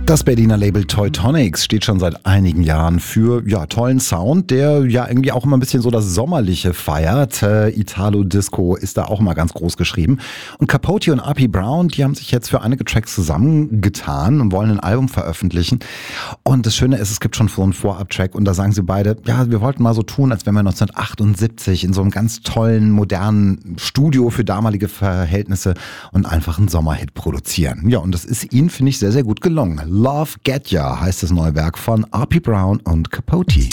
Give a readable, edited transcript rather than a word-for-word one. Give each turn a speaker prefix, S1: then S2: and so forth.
S1: Das Berliner Label Teutonics steht schon seit einigen Jahren für tollen Sound, der ja irgendwie auch immer ein bisschen so das Sommerliche feiert. Italo-Disco ist da auch mal ganz groß geschrieben. Und Capote und R.P. Brown, die haben sich jetzt für einige Tracks zusammengetan und wollen ein Album veröffentlichen. Und das Schöne ist, es gibt schon so einen Vorab-Track und da sagen sie beide, ja, wir wollten mal so tun, als wenn wir 1978 in so einem ganz tollen, modernen Studio für damalige Verhältnisse und einfach einen Sommerhit produzieren. Ja, und das ist ihnen, finde ich, sehr, sehr gut gelungen. Love Get Ya heißt das neue Werk von R.P. Brown und Capote.